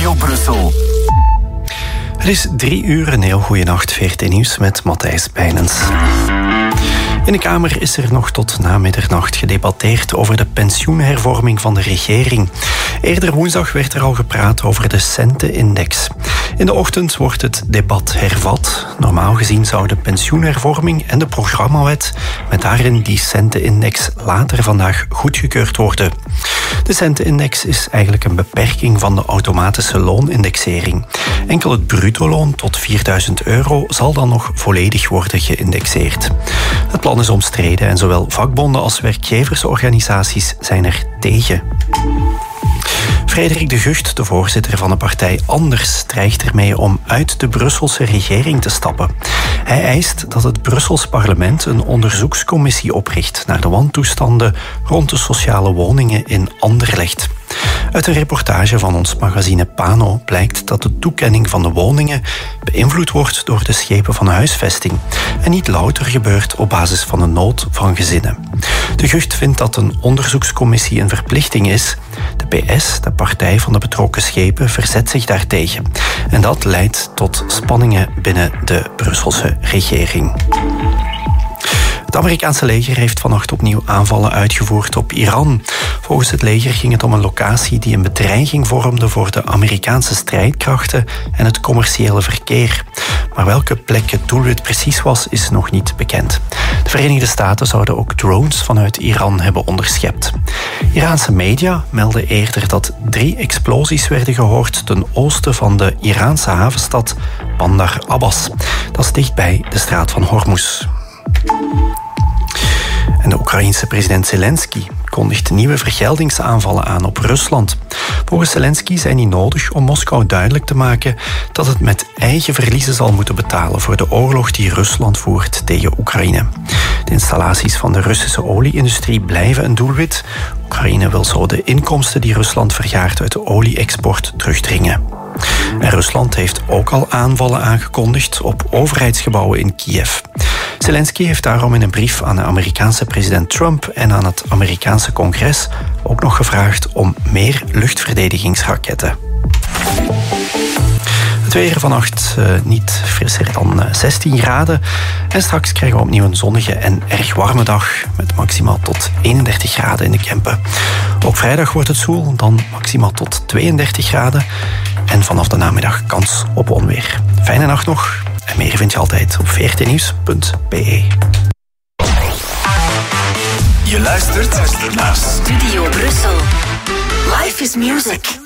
Studio Brussel. Het is 3 uur, een heel goede nacht. VRT Nieuws met Matthijs Bijnens. In de Kamer is er nog tot na middernacht gedebatteerd over de pensioenhervorming van de regering. Eerder woensdag werd er al gepraat over de centenindex. In de ochtend wordt het debat hervat. Normaal gezien zou de pensioenhervorming en de programmawet met daarin die centenindex later vandaag goedgekeurd worden. De centenindex is eigenlijk een beperking van de automatische loonindexering. Enkel het bruto-loon tot €4.000 zal dan nog volledig worden geïndexeerd. Het plan is omstreden en zowel vakbonden als werkgeversorganisaties zijn er tegen. Frederik de Gucht, de voorzitter van de partij Anders, dreigt ermee om uit de Brusselse regering te stappen. Hij eist dat het Brussels parlement een onderzoekscommissie opricht naar de wantoestanden rond de sociale woningen in Anderlecht. Uit een reportage van ons magazine Pano blijkt dat de toekenning van de woningen beïnvloed wordt door de schepen van huisvesting en niet louter gebeurt op basis van de nood van gezinnen. De Gucht vindt dat een onderzoekscommissie een verplichting is. De PS, de partij van de betrokken schepen, verzet zich daartegen. En dat leidt tot spanningen binnen de Brusselse regering. Het Amerikaanse leger heeft vannacht opnieuw aanvallen uitgevoerd op Iran. Volgens het leger ging het om een locatie die een bedreiging vormde voor de Amerikaanse strijdkrachten en het commerciële verkeer. Maar welke plek het doelwit precies was, is nog niet bekend. De Verenigde Staten zouden ook drones vanuit Iran hebben onderschept. Iraanse media melden eerder dat 3 explosies werden gehoord ten oosten van de Iraanse havenstad Bandar Abbas. Dat is dichtbij de straat van Hormuz. En de Oekraïense president Zelensky kondigt nieuwe vergeldingsaanvallen aan op Rusland. Volgens Zelensky zijn die nodig om Moskou duidelijk te maken dat het met eigen verliezen zal moeten betalen voor de oorlog die Rusland voert tegen Oekraïne. De installaties van de Russische olie-industrie blijven een doelwit. Oekraïne wil zo de inkomsten die Rusland vergaart uit de olie-export terugdringen. En Rusland heeft ook al aanvallen aangekondigd op overheidsgebouwen in Kiev. Zelensky heeft daarom in een brief aan de Amerikaanse president Trump en aan het Amerikaanse congres ook nog gevraagd om meer luchtverdedigingsraketten. Het weer vannacht niet frisser dan 16 graden. En straks krijgen we opnieuw een zonnige en erg warme dag met maximaal tot 31 graden in de Kempen. Ook vrijdag wordt het zoel, dan maximaal tot 32 graden. En vanaf de namiddag kans op onweer. Fijne nacht nog. En meer vind je altijd op vrtnieuws.be. Je luistert naar Studio Brussel. Life is music.